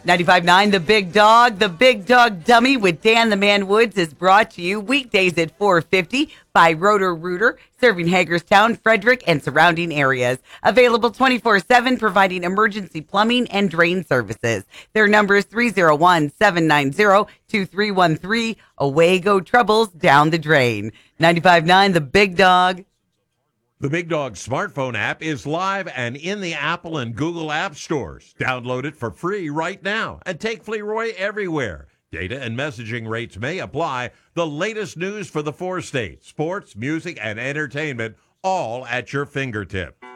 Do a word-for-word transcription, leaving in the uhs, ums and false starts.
ninety-five point nine The Big Dog. The Big Dog Dummy with Dan the Man Woods is brought to you weekdays at four fifty by Rotor Rooter, serving Hagerstown, Frederick, and surrounding areas. Available twenty-four seven, providing emergency plumbing and drain services. Their number is three oh one, seven nine zero, two three one three. Away go troubles down the drain. ninety-five point nine The Big Dog. The Big Dog smartphone app is live and in the Apple and Google App Stores. Download it for free right now and take Fleroy everywhere. Data and messaging rates may apply. The latest news for the four states, sports, music, and entertainment, all at your fingertips.